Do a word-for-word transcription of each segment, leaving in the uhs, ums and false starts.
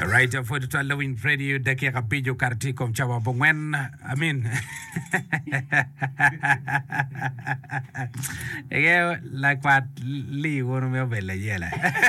Right, for the twelve radio dakika pijo kartiko mchawa bongwen. I mean. Ege like what li wono me bella yela.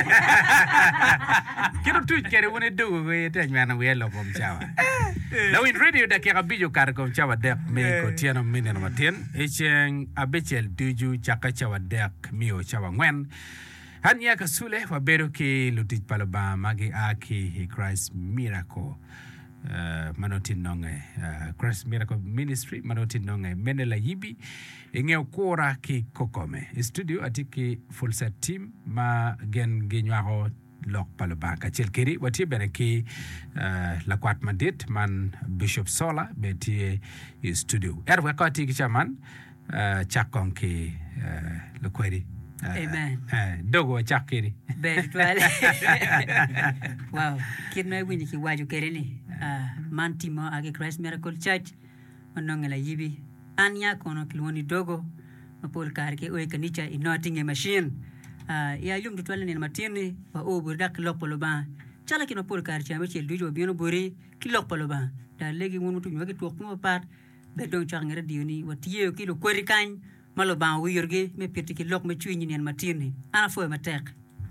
Kiro tu kere wone do we tanyana we lo kom chawa. Lawin radio dakika pijo karko mchawa dek me ko tiano minen matin. Icheng abechel tuju chaka chawa dek mio chawa ngwen. Hanya kasule wabero ki lutit paloba magi aki Christ Miracle uh, manotin nonge uh, Christ Miracle Ministry manotin nonge menela yibi inge ukora ki kokome studio atiki full set team ma gen genywaho lok paloba kachel kiri wati bere ki uh, lakwat mandit man Bishop Sola beti studio erwe kati kichaman uh, chakon ki uh, lokweri. Amen. Uh, dogo chakiri. Betul. Wow. Kita wini ki waju kereni. Mantimo agi Christ Miracle Church. Manongela yibi. Anya kono kilwani dogo. Mapol karke oe kanicha inoting a machine. Ya yum tutwale ni matini wa o burdak lokpoloba. Chala kino pol karche ameche dujo biono buri ki lokpoloba. Da legi wonu tu nyoke tuok mo pat. Bedong changere dioni wa tiye kilo kweri kany. Malo ba wirge me pirti ki lok me chwinyi ni matini ana fo matek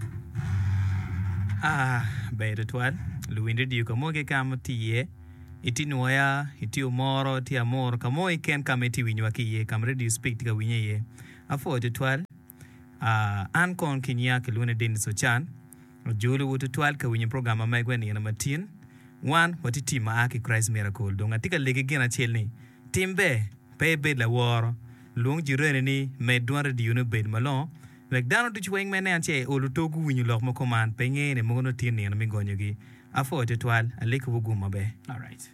ah beide twal luwinde dio kamo ke kam tiye itinoya itio moro ti amor kamo iken kam eti winywa kiye kam radio speak ka winye ye afo de twal ah an kon kinya ke lune den so chan jolo woto twal ka winye program ma gwen ni matin one wati tima aki Christ Miracle donga tika lege gena chelni timbe bebe la woro long jirene ni me duare di uno bed malon like dano du chweng mene anche olu togu winyu lok mo command penge ne mo no tin ne mi gonyo gi afo te twal alek wugu mabe. All right.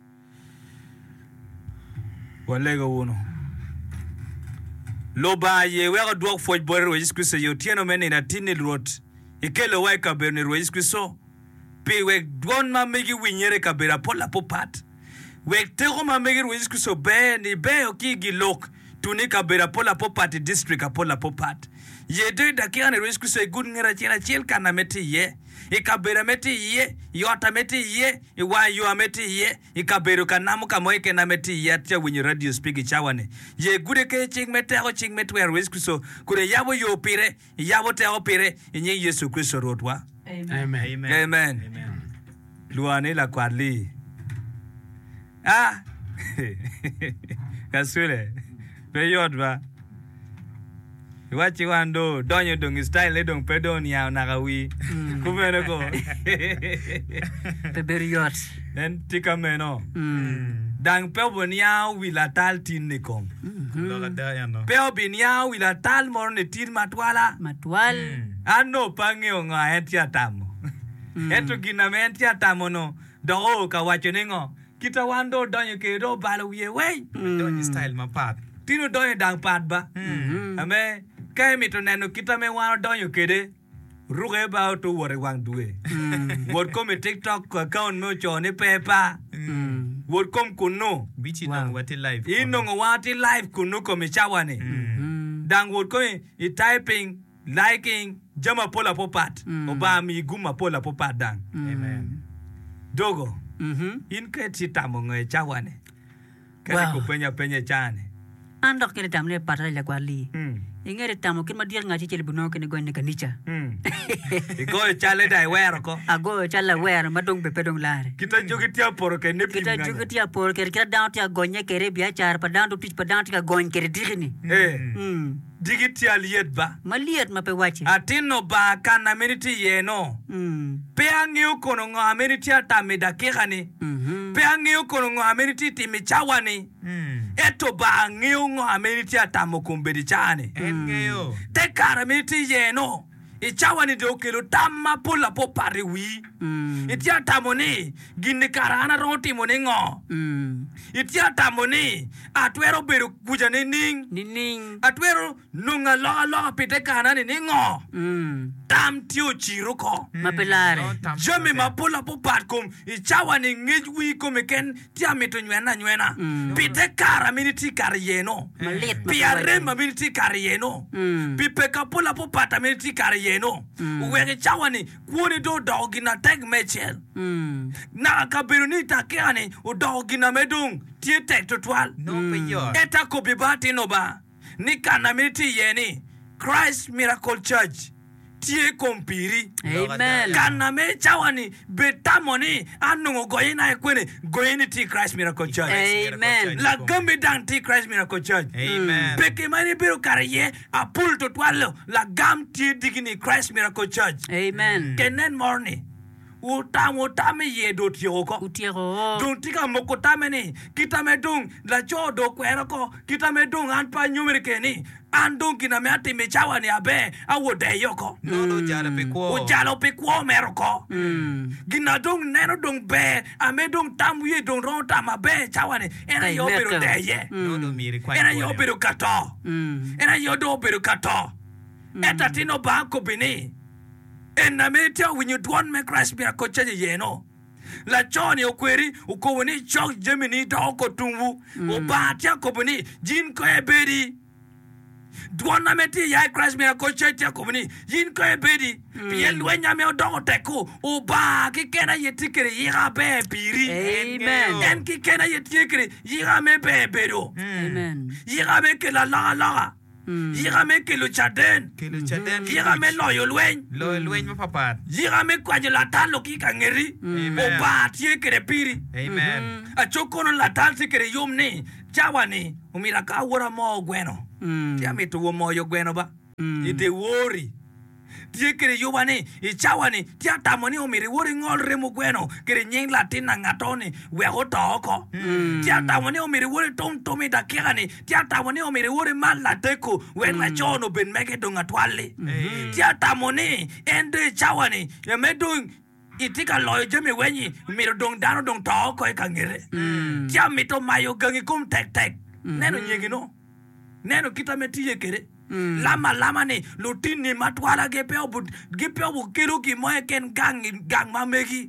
Walega wono lo ba ye we ga dog foj bor ro jisku se yo tieno mene na tinni rot ikelo wai ka berne ro jisku so pe we don ma megi winyere ka bera pola popat we tego ma megi ro jisku so be ni be okigi lok tunika bera pola popat district apola popat ye de da kiane risku se good ngera chela chel kana meti ye ikabera meti ye yota meti ye iwa yo meti ye ikabero kanamu kamo ike na meti ye tia winyi radio speak chawane ye gude ke ching meti ako ching meti we risku so kure yabo yo pire yabo te ako pire inye Yesu Kristo rotwa. Amen. Amen. Amen. Amen. Amen. Luane la kwadli ah kasule peyot ba wachi wando donyo dong style le dong pedon ya nagawi kumene ko Peberiot. then tika meno Mm. dang pebo nia wila tal tin ne kom Loga da ya no. peo binia wila tal mor ne tin matwala Matwal. ano pange o nga etia tamo eto gina mentia tamo no do ka wacho ningo kita wando donyo ke do balo ye we Donyo style mapat. tino donyo dang pat ba ame kai mi to neno kita me wano donyo kede ruge ba to wore wang duwe wor kom TikTok account mo chone pepa wor kom kuno Bichi Wow. nong wati live. ino ngo wati live kuno kom chawane dang wor kom i typing liking jama pola popat oba mi guma pola popat dang Amen. dogo Mhm. in ke titamo nge chawane Wow. kaya ko penya penya chane Andok kene tamne patala la kwali. hmm Ingere tamo kin madir ngachi chele buno kene gwen ne kanicha. hmm iko chale dai wero ko Ago chala wer madong be pedong lare. kita jogitia por ke ne Kita juga dia por kere kira down tia gonye kere biya char padang tu tich padang tia gon kere dikini. eh Hmm. digitia liet ba Maliat mape wachi. atino ba kana meniti yeno Hmm. pe angio kono ngo ameniti atameda kegani Mhm. pe angio kono ngo ameniti timi chawani Hmm. eto ba angio ngo ameniti atamo kumbedi chane Engeyo. te kara meniti yeno ichawani de okelo tamma pola po pari wi Hmm. itia tamoni ginde karana roti monengo Hmm. itia tamoni atwero beru kujane ning Nining. atwero nunga loga loga pite kana ni ningo Hmm. tam tio chiro ko Mapelare. jami mapola po pat kom ichawa ni ngej wi kom ken tia mito nywena nywena pite kara miniti kar yeno Malit. piare ma miniti kar yeno Mm. pipe kapola po pata miniti kar yeno wege chawa ni kuoni do dogi na tag mechel Mm. na kabiruni ta kiani o dogi na medung tie tek to twal No peyor. eta ko bibati no ba ni kana miniti yeni Christ Miracle Church tie kompiri Amen. kana me chawani betamoni anungo goyina ekwene goyini ti Christ Miracle Church Amen. la gambe dan ti Christ Miracle Church Amen. peke mani biro kariye apul to twalo la gam ti digini Christ Miracle Church Amen. kenen morning utam utame ye do tioko Utiero. dung tika mokotame ni kita medung la cho do kwero ko kita medung an pa nyumere keni andung kina me ati me chawani abe awo de yoko No no jara pe ko. o jalo pe kwa meroko Mm. gina dong neno dong be ame dong tam ye dong ron tam abe chawani ena Ay, yo pero merko. de ye No no miri kwa. ena yo pero kato Mm. ena yo do pero kato eta tino ba ko bini ena me tia when you don't make Christ be a coach ye no la choni okweri ukowoni chok Gemini do ko tungu o ba tia ko bini jin ko ebedi Dwana meti ya Christ me ko chetia ko bini yin ko ebedi piel wenya me odogo teko o ba ki kena yetikere yiga be piri Amen. en ki kena yetikere yiga me be bedo Amen. yiga me ke la la la yiga me ke lo chaden Kilo chaden. yiga me lo yo lwen Lo lwen ma papat. yiga me kwaje la talo ki kangeri o ba tie kere piri Amen. a chokono la tal si kere yomni chawani umira ka wora mo gweno Mm. Tia mitu wo moyo gweno ba. Mm. Ite wori. Tia kere yobani. Ichawani. Tia tamoni omiri wori ngol remo gweno. Kere nying latina ngatoni. Wego toko. Tia tamoni omiri wori tom tomi da kirani. Tia tamoni omiri wori mal la teko. Wen la chono ben mege do ngatwali. Tia tamoni. Ende chawani. Yamedung. Itika loyo jemi wenyi. Miro dong dano dong toko e kangere. Tia mito mayo gangi kum tek tek. Neno nyingi no. Neno kita metiye kere lama lama ni lutini matwala gepeo bu gepeo bu kero ki moe ken gang gang mameki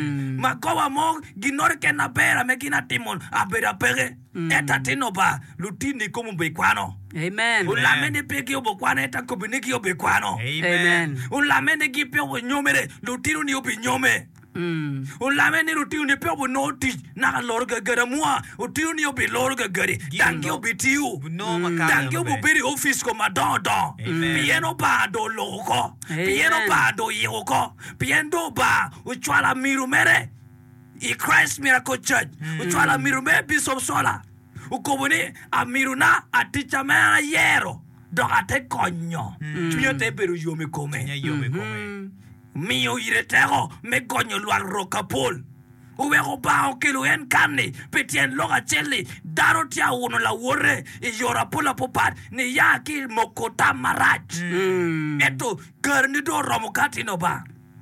makowa mo ginor ken na pera mekina timon abera pere eta tino ba lutini komu be kwano Amen. ulamene peki obo kwano eta kubiniki obe kwano Amen. ulamene gipeo bu nyomere lutino ni obi nyome Mm. ulamene lutino ni peo bu noti na lorga gara mua lutino ni obi lorga gari dangi obi tiu No makala. Danke bu biri office ko madodo. Pieno ba do loko. Pieno ba do yoko. Piendo ba uchwala miru mere. I Christ Miracle Church. Uchwala miru mere Bishop Sola. Ukobuni a miru na a teacher mea yero. Do ate konyo. Tuyo te beru yomi Nya kome. yo me come. Mio iretego me konyo luar rokapol. Uwego bao kilo en kane petien loga cheli daro tia uno la wore e yora pula popat ni yaki mokota marach Mm. eto karni do romokati no ba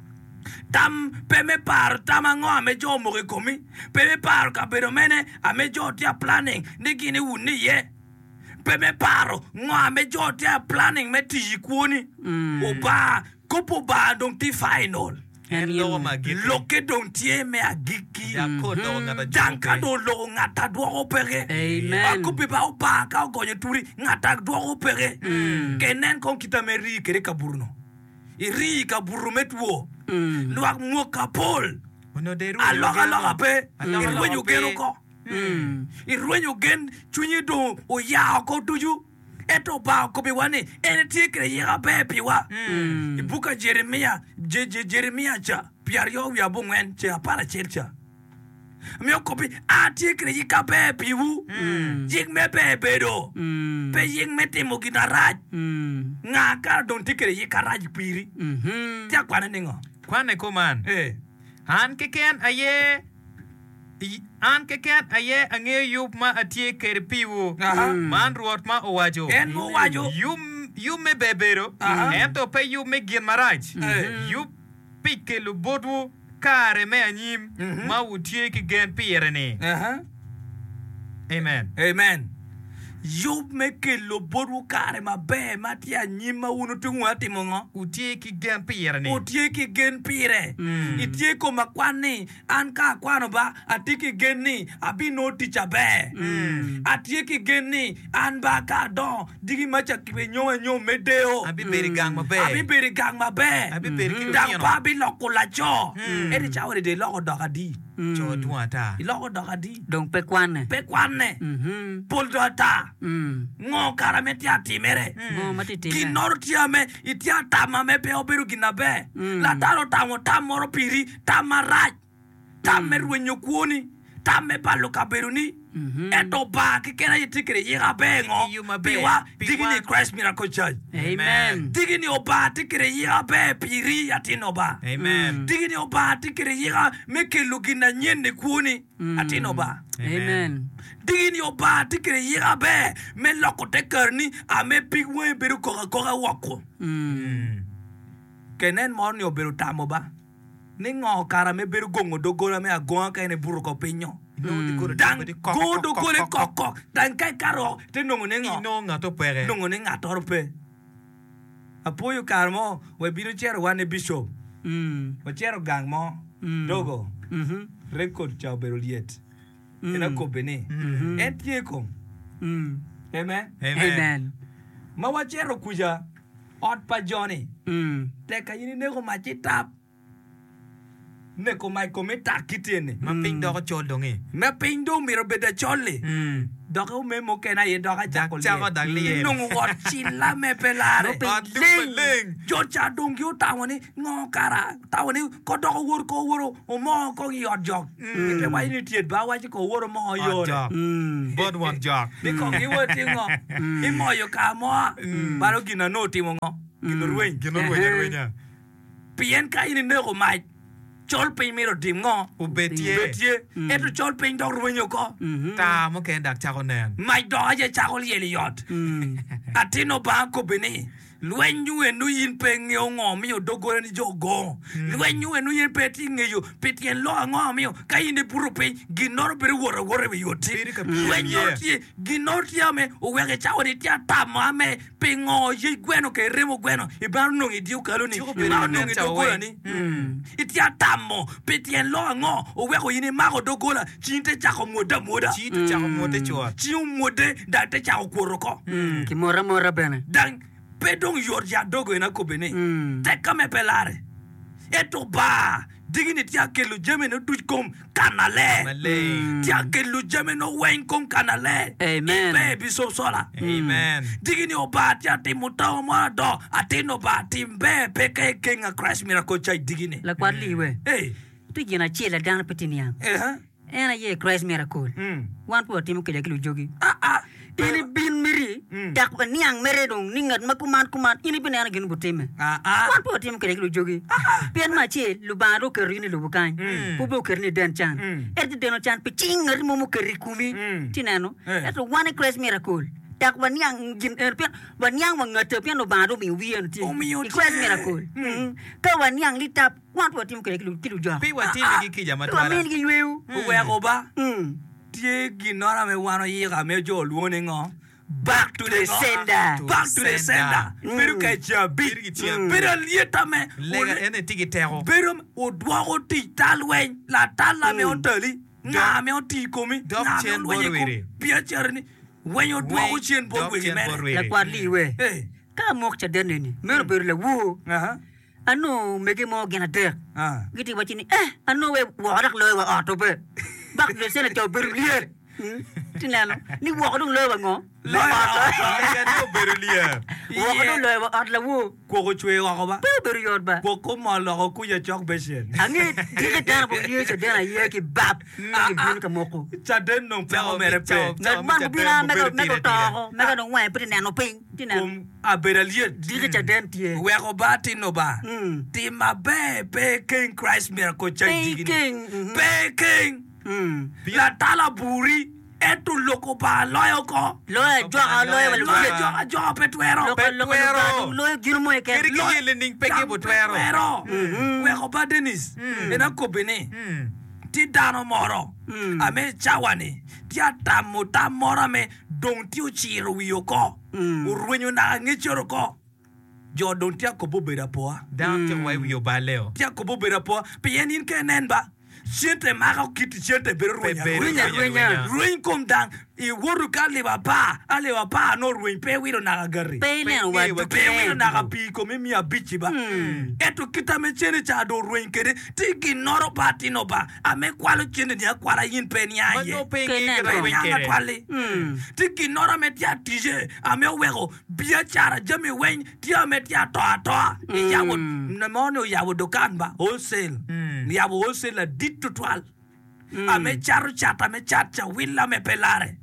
tam peme par tamango ame jo mo komi peme par ka pero mene ame jo tia planning ni gini uni ye peme paro ngo ame jo tia planning meti yikuoni oba kopo ba dong ti final En lo ma git. loke dong tie me agiki Ya ko do ngata danka do lo ngata do opere Amen. akupi ba opa ka gonye turi ngata do opere kenen kon kita meri kere kaburno iri kaburu metwo Mm. luak mo kapol Uno de ru. aloga aloga pe Aloga irwe aloga you pe. geno ko Mm. irwe you gen chunyi do o ya ko tuju eto ba ko be wane en tie kere ya be piwa ibuka Jeremia je je Jeremia cha piario ya bongwen che apara chelcha mio kopi a tie kere yi ka be piwu yik me be bedo Mm. pe yik me temo gina raj Mm. nga ka don tie kere yi ka raj piri Mhm. tia kwana ningo Kwane ko man. eh Han ke ken aye. I- An ke ken aye ange yup ma atie ker piwo. Aha. Man ruot ma owajo. en mo wajo Yum yum me bebero. Aha. Ento pe yum me gin maraj. Eh. Yup pike lu bodwu kare me anyim ma utie ki gen piere ni. aha Amen. amen Yob me kelo boru kare mabe matia nyima unu tungwa timongo. Utie ki gen pire ni. Utie ki gen pire. Itie ko makwani anka kwano ba atiki gen ni abi no ticha be. Atie ki gen ni an ba ka don digi macha kibe nyo nyo medeo. Abi beri gang mabe. Abi beri gang mabe. Abi beri ki Dang pa bi loko la cho. Edi chawre de loko doka di. Cho duata. Loko doka di. Dong pe kwane. Pe kwane. Mhm. Pol dota. Mm. Ngo karame tia timere. Ngo mati tina. Kinor tia me itia tama me pe oberu ginabe. La taro tamo tamoro piri tamaraj. Tame ruenyo kuoni. Tame palo kaberuni. Eto ba kikera yitikere yiga bengo. Piwa digini Christ Miracle Church. Amen. Digini oba tikere yiga be piri atinoba. Amen. Digini oba tikere yiga meke lugina nyende kuoni atinoba. Amen. Digini oba tikere yiga be me loko tekerni ame pigwe beru koga koga wako. Mm. Kenen morni oberu tamoba. Ningo kara me beru gongo dogora me agonga kene buru ko penyo. Dan go dogore koko. Dan kai karo te nongo nengo. No ngato pere. Nongo nenga torpe. Apoyo karmo we binu chero wane bishop. Mm. We chero gang mo. Dogo. Mhm. Record chao beru liet. Ena ko bene. Entie ko. Mm. Amen. Amen. Ma wa chero kuja. Ot pa Johnny. Mm. Teka yini nego machitap. Neko mai kome takitene. Ma ping do ko chol dongi. Me pindo miro beda cholle. Mm. Doka me mo kena ye doka chako chako dak liye. Nungu wat chila me pelare. Ling. Jo cha dong yo tawani ngo kara. Tawani ko doko wor ko woro o mo ko yot jok. Ite wa ini tiet ba wa ko woro mo yo. Mm. Bod one jock. Ni ko gi wo tingo. I mo yo ka mo. Baro gina no timo ngo. Gino ruin. Gino ruin ruin. Pien ka ini nego mai. Chol pin miro dim ngo. Ubetie. Betie. Eto chol pin dog ruin yo ko. Ta mo ken dak chako nen. Mai do aje chako lieli yot. Mm. Atino ba ko bene. Luenyu enu yin pe ngeo ngo mi o dogore ni jogo. Luenyu enu yin pe ti ngeo petien lo ngo mi o ka yin puro pe ginor per woro woro be yoti. Luenyu ti ginor ti ame o wege chawo ni ti atama ame pe ngo ye gweno ke remo gweno e ba no ngi diu kalo ni. Ba no ngi dogore ni. Iti atamo petien lo ngo o wego yin ma go dogola chinte chako moda moda. Chitu chako mote chwa. Chiu mode da te chako koroko. Mm. Ki mora mora bene. Dan pedong yorja dogo ina ko bene. Mm. Teka me pelare. Eto ba digini tia ke lu jeme no tuj kom kanale. Kanale. Tia ke lu jeme no wen kom kanale. Amen. Baby so sola. Amen. Digini oba tia te muta mo do atino ba timbe peke kenga Christ Miracle Church digini. La kwa liwe. Hey. Tu jina chela dana petinia. Eh ha. Ena ye Christ Miracle. Mm. Wan po timu kele kilu jogi. Ah ah. Ini bin miri. Tak niang mere dong ningat makuman kuman. Ini bin ana ginu butime. Ah ah. Wan po timu kele kilu jogi. Pian ma che lubaro kerini lubukan. Pubo kerini dan chan. Erti deno chan piching ngari momo keri kumi. Tinano. Eto one Christ Miracle. Tak wanyang gin erpian wanyang mangate pian lubaro mi wian ti. Christ Miracle. Ka wanyang litap wan po timu kele kilu kilu jogi. Pi watini gi kija Wa matwala. min gi weu. Uwe ko ba. Mm. Tie ginora me wano yiga me jo luone ngo. Back to the sender. Back to the sender. Peru ka chia bi. Peru lieta me. Lega ene tigi tero. Peru o dwa o ti talwen. La tala me o tali. Na me o ti komi. Dog chen borwere. Pia cherni. When you dwa o chen borwere me. La kwa liwe. Hey. Ka mok cha dene ni. Mero beru la wo. Aha. Ano mege mo gena der. Ah. Giti wachini eh ano we warak lo wa autobe. Bak le sele to beru lier. Tinano ni wo dong lo wa ngo. Lega no berulia. Wo dong lo wa at la wo. Ko ko chwe ko ba. Be beru yor ba. Ko ko ma lo ko ku ya chok beshen. Angi dile dar bo ye cha dena ye ki bab. Ki bin ka moko. Cha den no pe o mere pe. Na man bu bina mega mega to. Mega no wa pe nano pin. Tinano. Kum aberaliet. Dile cha den tie. We ko ba ti no ba. Mm. Ti ma be be King Christ Miracle Church digini. Baking. Be King. Mm. La tala buri etu loko ba loyo ko. Lo jwa lo wa Loyo jo jo petuero. Petuero. Lo girmo e ke. Kiri ki lending peke botwero. Petuero. We ko ba Dennis. Ena ko bene. ti dano moro ame chawani ti atamo tamora me dong ti uchiro wiyo ko urwenyo na ngichoro ko jo dong ti akobo bera poa Down to why we your baleo. ti akobo bera poa pe yenin ke nen ba siente maka kiti siente bero Pe- rwenya pe- rwenya rwenya. rweny kom dang i woru ka lewa pa alewa pa no rweny pe wiro na gari Pe ne Pe- wa pe- tu pe wiro na pi ko me mia bichi ba eto kita me chene cha do rweny kere ti ki noro pa ti no ba ame kwalo chene ni akwara yin pe ni But aye no paying Kena it ko. right Nyanga kere. twali ti ki noro me tia tije ame wego bia chara jame wen ti ame tia to to yawo na mono yawo dokan ba wholesale yawo wholesale la dit to twal ame charo chata me chacha willa me pelare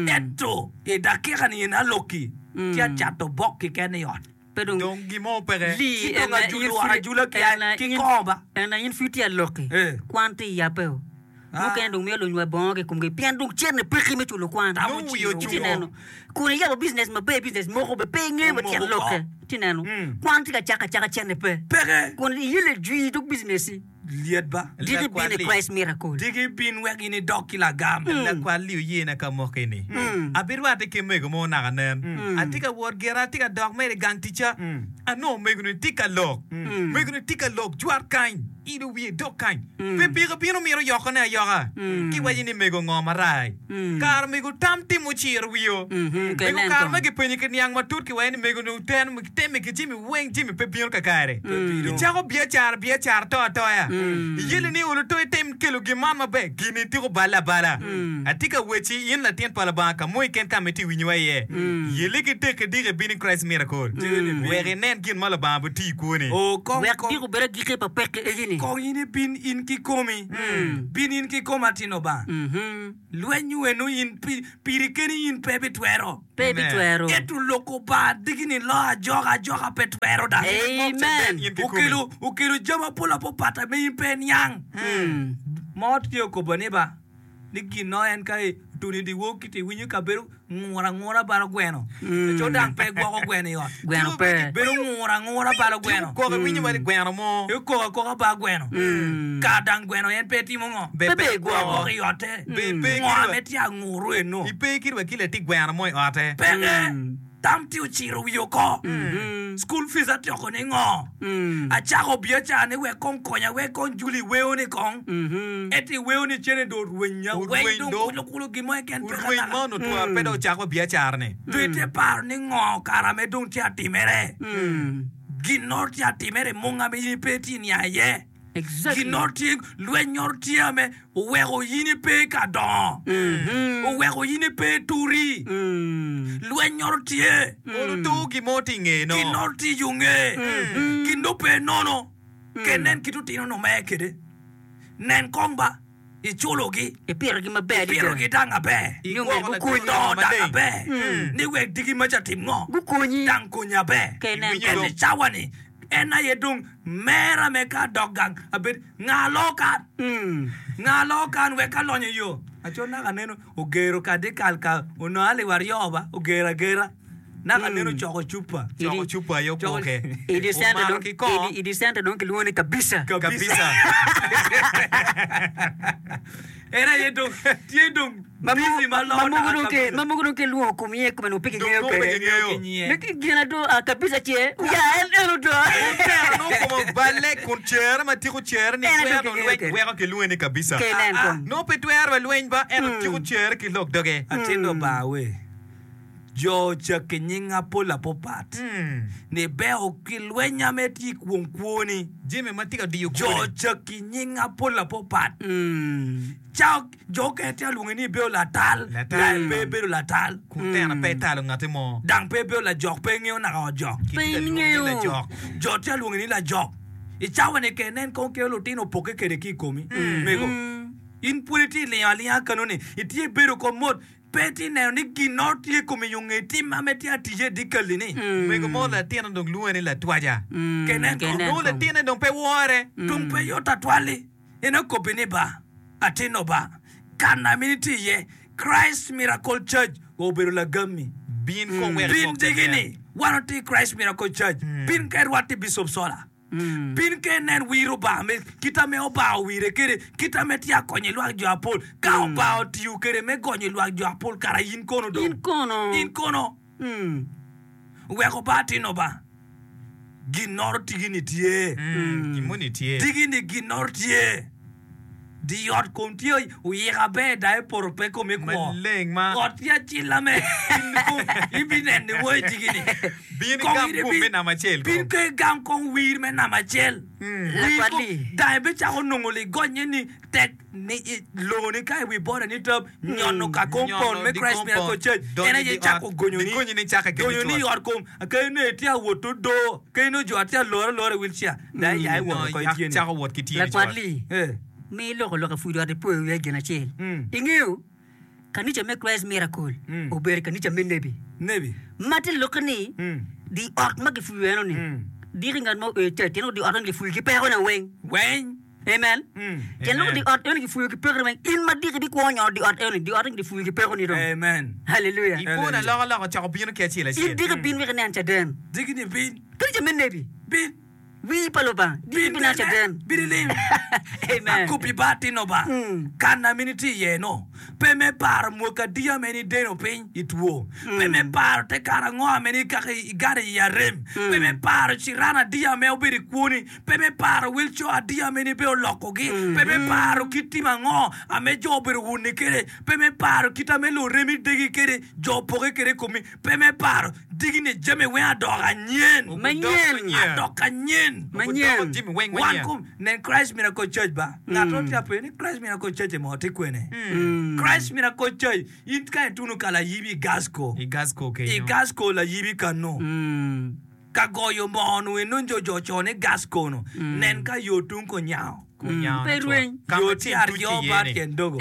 eto e dakika ni na loki tia chato bokki kene yon Pedong Don't give more pere. li Kito nga julu ara jula kia ki komba ena yin futi a loki Eh. kwanti ya pe mo ken dong me lo nywa bonge kum ge pian dong chen ne pe ki me chulo kwanta No, yo chulo. tineno kuni ya business ma be business mo ko be pe nge me chen Mo ko. loki tineno kwanti ka chaka chaka chen ne pe pege kuni yile dwi dok business liet ba digi bin a Christ miracle digi bin wegi ni doki la gam La kwali ye na ka mo kene. Abirwa te ke mego mo na ganen. Atika word gera tika dog me gang teacher. Ano mego ni tika log. Mego ni tika log juar kain. Ido wie dog kain. Pe pe ka pino miro yoko na yoga. Ki waji ni mego ngoma rai. Kar mego tam ti mo chir wio. Mego kar mego penye ke niang matut ki waji ni mego no ten mo te me ke jimi weng jimi pe pino ka kare. Ichago bia char bia char to to ya. Yele ni ulu to tem kelo gi mama be gini tiko bala bala. Atika wechi yin la tien pala banka moy ken kameti winywa ye. Yele ki te ke dire bini Christ miracle. Were nen kin mala bambu ti ko ni. o kong wer kong digo bere gike pa peke egini kong ini bin in ki komi bin in ki koma tino ba mhm lwenyu enu in pi- pirikeni in pepe twero pe bitwero etu loko ba digini lo ajoga ajoga pe twero da amen ukilu ukilu jama pula po pata me in pe nyang mot ki ko bane ba niki no en kai tuni di wo kiti winyu ka beru ngora ngora bara gweno cho dang pe gwo ko gweno yo gweno pe beru ngora ngora bara gweno Ko ga winywa ri gwano mo. yo ko ko ba gweno ka dang gweno en pe ti mo ngo Pepe gwo gwo. ko yote Be- be- mo me ti nguru eno Ipe kirwa kile ti gwano mo ate. pege tam ti uchiro yo ko school fees at yo ni ngo a cha ko bia cha ne we kon konya we kon juli we oni kon eti we oni chene do ruenya we Rueny do do. kulo kulo gi mo ken pe Urwe mo no to pedo chako bia charne. Dite par ni ngo karame dun ti atimere ginor ti atimere monga me yi peti ni aye exactly ginor ti lwenyor ti ame wego yini pe ka don wego yini pe turi lwenyor ti Olu to gi mo tinge no. ginor ti yunge gindo pe nono kenen kitu tino no mekede nen kongba i chulo gi e pira gi mabe piro gi danga be Nyunge Igual gukunyi la no tino danga madeng. be ni we digi macha timngo gukunyi dang kunya be Kenen Iwinyo ene chawani ena yedung mera me ka dogang abet ngalokan mm ngalokan we ka lonyo yo acho na kaneno ogero ka de kalka uno ale warioba ogera gera na kaneno choko chupa Choko chupa yo Choko- poke. idi santa Umaro don ki ko. idi idi santa don kilwoni kabisa Kabisa. era yedung tiedung bizi malona mamugudu ke mamugudu ke luo kumie kuma no peke ngeo Don't go ke peke ngeo. Niki gina do a kabisa che ya el elo do No como vale con cher ma tiko cher ni Era kwero do lwen que- kwero ke lwen ni kabisa. Kenen kon No pe twero lwen ba ero tiko cher ki lok doge. atindo bawe jo chakinyinga pola popat Hmm. ne be okilwenya meti kwonkwoni Jimmy matika diyo jo kone. chakinyinga pola popat mm chao jo kete alungeni be la tal La tal. be be la tal Kuntena pe talo ngate mo. dang pe be la jok pe ngeo na ga jok Kitika Pe lwen ni la ngeo. jok. jo te alungeni la jok i chao ne kenen kon ke lo tino poke kere ki komi mego in puriti le ali kanone itie bero ko mod peti ne ni ginot ye komi yunge ti mameti atije dikalini Mego mo la tiena dong lwen ni la twaja. Kenen kon. No la tiena dong pe wore. tung pe yo tatwali ina kopini ba atino ba kana miniti ye Christ Miracle Church obero la gami Bin kon wer bin digini wanoti Christ Miracle Church bin kerwati Bishop Sola Bin ke nen wiro ba me kita me oba wire kere kita me tia konye luak jo apol ka oba tiu kere me konye luak jo apol kara yin kono do In kono. yin kono Mm. we ko bati no ba ginor tigini tie Imuni tie. tigini ginor tie di yot kom tie u yega be dai por pe ko me ko Maleng ma. ot ya chila me ibine ni wo tigini Bin Kong gam ide ko bin- me na machel. bin ke gam kon wir me na machel La Kwadli. dai be cha onongoli gonye ni tek ni lo ni kai we bora ni top nyono ka kompon me di crash me ko compound. che Doni ene di je cha ot. ko gonyo Di ni gonyo ni chaka ke gonyo ni ni chwa. yor kom ka ne tia woto do ka no jo tia lore lore wheelchair dai ya wo No, ko yak tie ni chaka wot ki tie. La ni chwa. Kwadli. eh Me loko loko fudo ade po we gena chel. Mm. Ingeu. Kanicha me Christ miracle. Mm. Ober kanicha me nebi. nebi Mati lokani. mm Di ot ma ki fuyo no ni. mm Di ringan mo e te tino di ot ngi fuyo ki pero na weng. wen Amen. mm Tino Amen. di ot ngi fuyo ki pero weng. In ma di ki di ko nyo di ot ngi di ot ngi fuyo ki pero ni do. amen Hallelujah. Ipo na logo logo chaka bin ke chila In chila. di ka bin mi kan cha den. digini bin Kanicha me nebi. bin Wi paloba. Di bin na cha den. birilim Amen. akupi bati no ba Mm. kana miniti ye no pe me par mo ka dia meni deno pin itwo pe me par te kara ngo meni ka igare ya rem pe me par chirana dia me obiri kuni pe me par wilcho adia meni be loko gi pe me par kitima ngo ame jo bir wuni kere pe me par kita me lo remi degi kere jo poge kere komi pe me par digi ne jeme we adoga nyen Manyen. adoka nyen Manyen. Jimmy weng Wan weng. kum nen Christ Miracle Church ba. Ngato tia pe ni Christ Miracle Church mo te kwene. Christ Miracle Church it ka tunu kala yibi gasco. Igasco ke. I gasco la yibi kano. Mm. Ka goyo mo nu enunjo jo chone gasco no. Nen ka yo tun ko nyao. Kunya. Perwen. Yo ti ar yo ba kendogo.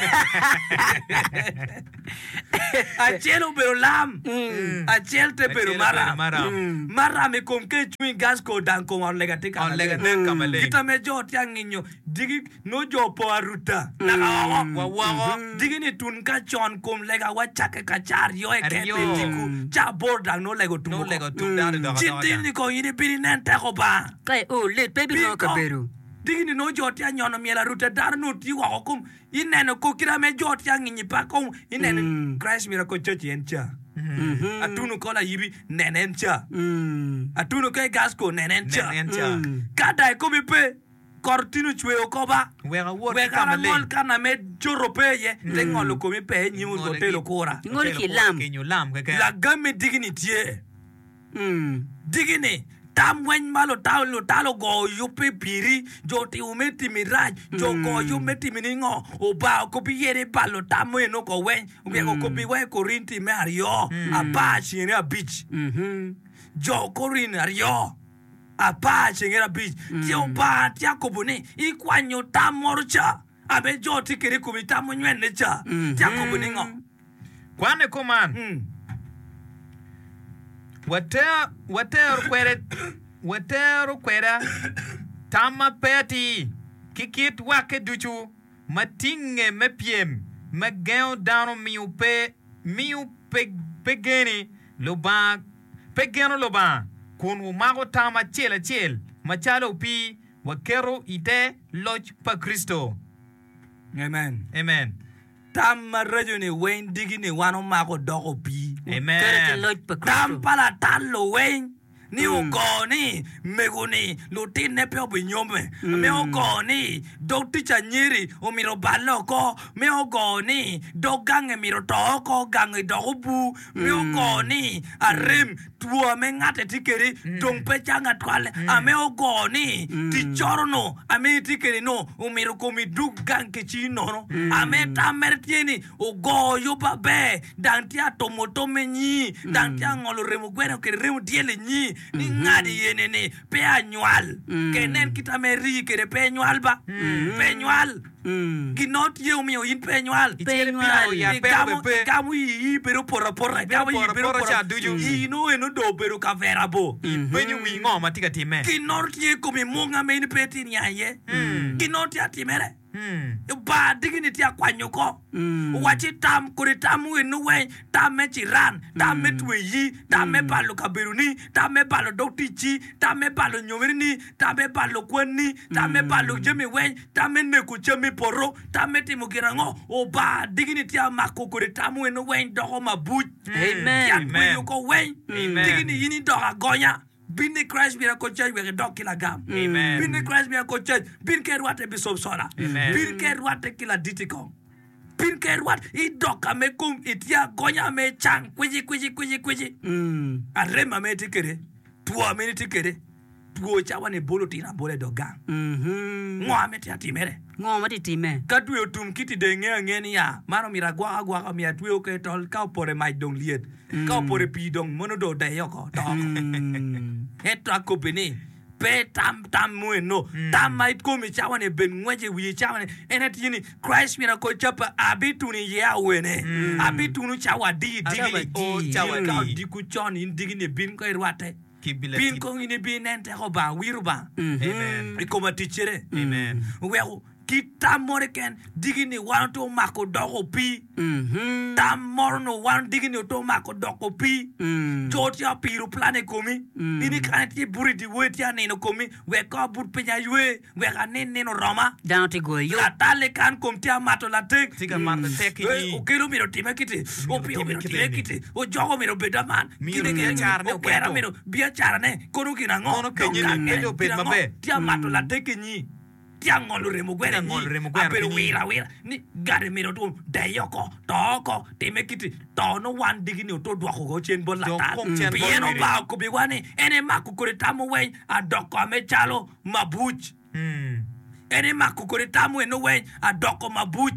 Achelo pero lam. Achel te pero mara. Maram. Mara me kom ke chui gasco dan ko on lega te On kala. lega te kamale. Kita me jo tia nginyo digi no jo po aruta na ka wa wa wa digi ni tun ka chon kom lega wa chake ka char yo e ke Ario. tiku cha borda no lego tu No lego tu da da. chitin ni ko yini bini nen ta ko ba Kai oh let baby no ka beru. digi ni no jo tia nyono miela ruta dar no ti wa kom inene ko kira me jo tia nginyi pa ko inene Christ Miracle Church en cha Mhm. atunu ko la yibi nenen cha Mm. atunu ke gasco nenen cha Nen cha. kada ko bi pe kortinu chwe ko ba Wega wot we ki kana kamale. ngol kana me joro pe ye le ngolo ko mi pe nyi mo te lo kora Ngol ki lam. Ke nyu lam ke ke. la gamme digini tie Mm. digini tam wen malo talo talo go yu pe piri jo ti umeti miraj jo go yu meti miningo o ba ko bi yere balo tam no ko wen u ko bi we korinti me ario apa chini a beach Mhm. jo korin ario apa chini a beach ti o ba ti akobone ikwanyo tamorcha abe jo ti kere ko mi tam nyen ne cha ti akobone ngo Kwane kuman. mm Wata wata kwere wata kwere tama peti kikit wake duchu matinge mepiem mageo dano miupe miupe pegeni loba pegeno loba kun mago tama chela chel machalo pi wakero ite lodge pa Kristo. amen Amen. tam rajo ni wen digini wano mako dogo pi Kere Amen. Lord pa tam Kristo. pala talo wen ni ugoni meguni lutine pe obinyome me ogoni do ticha nyiri o miro baloko me ogoni do gange miro toko gange do bu me ogoni arem tuo me ngate tikeri dong pe changa twale ame ogoni ti chorno ame tikeri no o miro komi du gange chino no ame tamertieni o goyo babe dantia tomoto menyi dantia ngolo remo gweno ke remo diele nyi ni ngadi yenene pe annual kenen kita meri ke pe annual ba pe annual Mm. Ginot ye umiyo in penyual. Penyual. Ya Gamu pepe. gamu i bero porra porra. Gamu i bero porra. I no eno do bero kavera bo. Penyu wi ngo matika time. Ginot ye kumi munga me in peti ni aye. Ginot ya timere. Hmm. Ba dignity akwanyoko. Mm. Wachi tam kuri tamu enu we tam me chiran tam me tuyi tam me balo kabiruni tam me balo doktichi tam me balo nyomirini tam me balo kwani tam me balo jemi we tam me neku chemi poro tam me timugirango o ba dignity amako kuri tamu enu we dogo mabuch. Amen. Amen. Ko we Amen. dignity yini doga gonya. Bin the Christ Miracle Church we dog kilogram. Amen. Bin the Christ Miracle Church bin kerwate bishop sola. Amen. Bin kerwate kila ditiko. Bin kerwat I doka me kum itia gonya me chang kwiji kwiji kwiji kwiji. Mm. Arema me tikere. Tuwa me tikere. Tuo chawa ne bolo tina bole dogang. Mhm. Mwa me tia timere. Ngo mati time. Katu yo tum kiti de nge nge ni ya. Maro miragwa agwa ka mi atwe ke tol ka pore mai dong liet. Ka pore pi dong mono do de yoko. Toko. Mm. Eto akopini pe tam tam mueno tam might come chawane ben ngwaje wi chawane enet yini Christ Miracle Church abituni ya wene abitunu chawa di digini o chawa ka di. di ku chon in digini bin ko irwate Kibila bin kib- ko ini bin ente ko ba wiruba Amen. ikoma tichere Amen. wewo kitam moreken digini wan to mako dogo pi Mhm. tam morno wan digini to mako dogo pi Mm. Georgia piru plane komi Mm. ini kanati buri di weti ane no komi we ko bur penya yue we kanen ne no roma Down to go yo. la tale kan kom tia mato la tek Tika marta teki Eh, ni. o kero miro time kiti o Miro pio time miro kiti time ni. kiti o jogo miro beda man Miro Kiti bia kiti, charne o o kera keto. miro bia charne kono kina ngo Kono kenye Donga ni, ke, edo pet kina ngo, mabe. tia mato la tek ni tia ngolo remo gwere Tia ngolo remo gwere apero ni. wira wira ni gare miro to dayoko toko time kiti to no wan digini to dwa ko chen bol la Dok ta kong chen bol pieno miri. ba ko bi wani ene makukuri tamu wen adoko me chalo mabuch Hmm. ene makukuri tamu eno wen adoko mabuch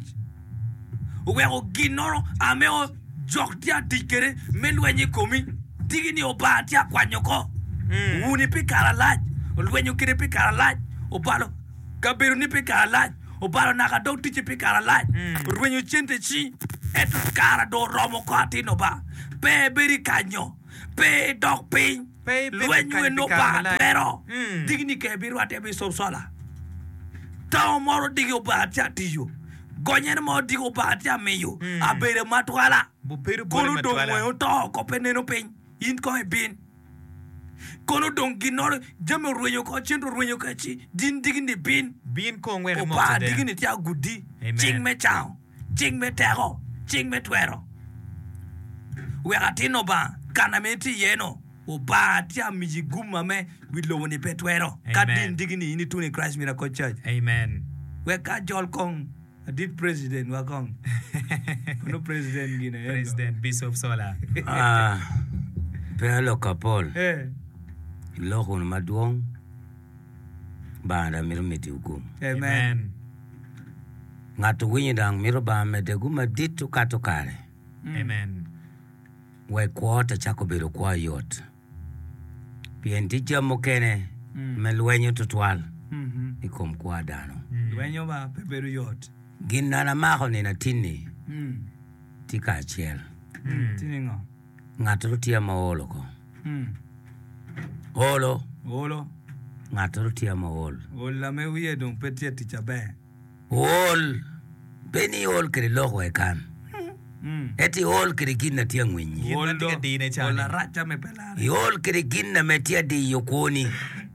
we o ginoro ame o joktia dikere melwenyi komi digini obatia kwanyoko Mm. uni pikara laj olwenyo kire pikara laj obalo kaberu ni pikara laj obalo naka dok tichi pikara laj Mm. olwenyo chente chi eto kara do romo ko atino ba pe beri kanyo pe dok pin Pe beri lwenyo kanyo eno pikara ba laj. pero Mm. digini kebiru ate bi sola tao moro digi obatia tiyo gonyen mo digi obatia meyo Mm. abere matwala Bu peru bole kono dong matwala. mo to ko peneno pin in ko e bin kono dong ginor jame ruenyo ko chendo ruenyo ka chi din digini bin Bin kong were mo oba today. digini tia gudi Amen. ching me chao ching me tero ching me twero we atino ba kana meti yeno oba tia mijiguma me wilo ni petwero ka Amen. din digini ini tuni Christ Miracle Church Amen. we ka jol kong did president wa kong no president gine President Bishop Sola. Ah, Pelo Kapol, eh Lohun Maduong, Banda Mirmiti Ugum. amen Amen. Ngatu Winyang Miroba Medeguma Ditu Katokare, Amen. we quarter Chakobiro Kwa Yot. Pientija Mokene, Melwenyo Tutwal, mhm Ikom Kwa Dano. wenyo ba peperu yot Ginana Maho Nina Tini, mm Tika Chiel, tiningo Ngatu Tia Maoloko. mm Olo, olo Ngatu Tia Maol. ola me wiye dong petia ticha be Ol, Benny Ol Kiriloho Ekan. mm Eti ol kiri ginna tia ngwinyi. Yin na tika di ne chani. ola racha me pelare Yol kiri ginna metia di yokoni.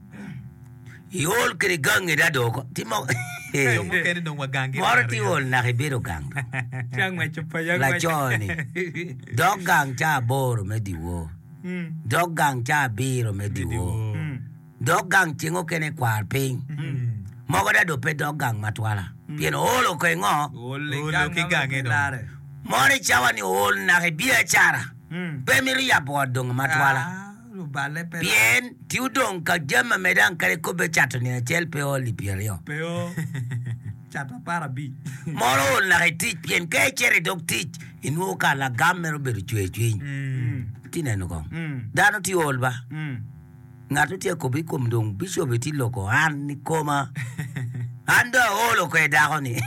Yol kiri gangi da doko. Timo. Yo mo kene dong wagangi. Moro ti ol na kibiro gang. chang me chupa yang La choni. Dog gang cha boro me diwo. mm Dog gang cha biro me diwo. mm Dog gang chingo kene kwar ping. Mogo da dope dog gang matwala. Pieno olo kwe ngo. ole Olo ki gang e dong. pelare Mori chawa ni ol na kibira chara. mm Pemiru ya bodong matwala. ah lu bale pelare Bien, tiudong ka jama medan kare kobe chato ni achel pe oli pierio. peo chata para bi Moro la retich bien ke chere dok tich inu ka la gamero beru chwe chwe. Mm. Tina no kong. mm Dano ti olba. mm Ngato ti kobi kom dong bishop ti loko an ni koma. Ando olo kwe dako ni.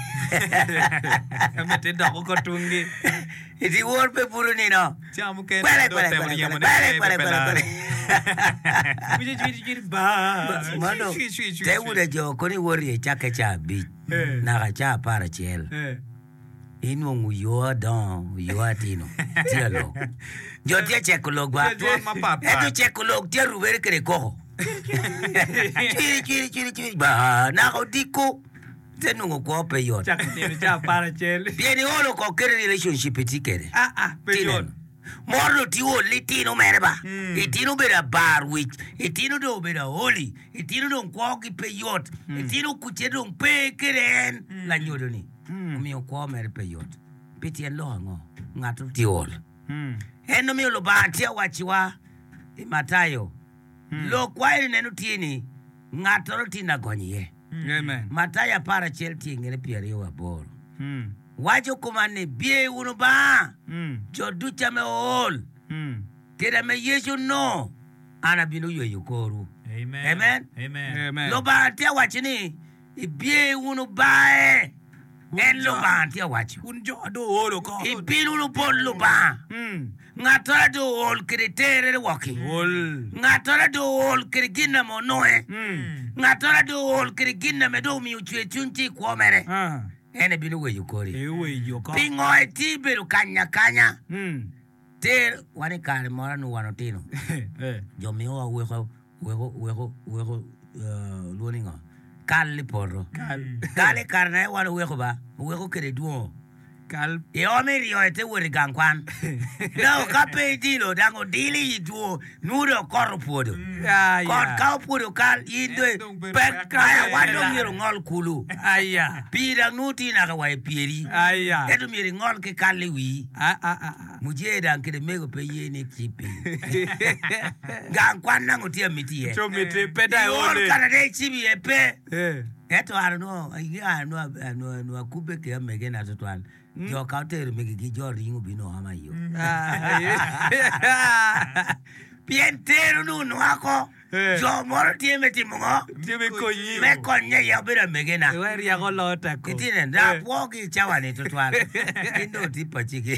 Mete dako ko tungi. Iti wor pe puro ni no. Chamu ke Kwele kwele kwele kwele kwele kwele kwele. Kuji kuji kuji ba. Mano, te ude jo koni wori e chake cha bi. Na ka cha para chel. Inu ngu yo don, yo atino. Tia lo. Jo tia chekolo gwa. Eto chekolo tia rubere kere koho. Chiri chiri chiri chiri ba na ko diko. Te nungo ko pe yo. Chakne cha para chel. Vieni olo ko kere relationship tikere. Ah ah, pe yo. Morlo ti o litino merba. Itino bera bar wich. Itino do bera holy. Itino do kwaki peyot. Itino kuchedo pe keren la nyodo ni. Mi o kwa mer peyot. Piti en lo ngo. Ngatu ti ol. Eno mi lo ba tia wachiwa Matayo. Lo kwa ni nenu tieni. Ngatu tina gonye. Amen. Mataya para chel tingere piere wa boro. Wajo kumane bie uno ba. Jo ducha me ol. Keda me yesu no. Ana binu yo yukoru. Amen. Amen. Amen. Amen. Lo ba tia wachini. Bie uno ba e. En lo ba tia wachu. Unjo do olo ko. Ibinu lo pon lo ba. Ngatora do ol kritere waki. Ol. Ngatora do ol krigina mo noe. Ngatora do ol krigina me do mi uchwe chunchi kwa mere. Ah. Ene binu we yukori. Ewe yoko. Pingo e tiberu kanya kanya. Te wani kare mora nu wanotino. Jo mi o weko weko weko weko luoninga. Kali porro. Kali karna e wano weko ba. Weko kere duo. Kal. E o me rio e te wori gankwan. No kape dilo dango dili duo nuro korro podo. Ya ya. Kon kao podo kal indwe. Pek kaya wano miro ngol kulu. Aya. Pira nuti na kawae pieri. Aya. Eto miri ngol ke kali wi. Ah ah ah. Muje dan kede mego pe ye ne kipi. Gan kwan nango tia miti ye. Chomite peda Yor ole. kana de chibi ye pe. Eh. Eto arno, ya no no no akube ke mege na totwan. Jo kauter mege ki jo ringo bino ama yo. Pientero nu no ako. Jo moro tie meti mongo. Tibe konyi. Me konye ya bera mege na. Weri ya golota ko. Kitine da poki chawane totwan. Indo tipa chiki.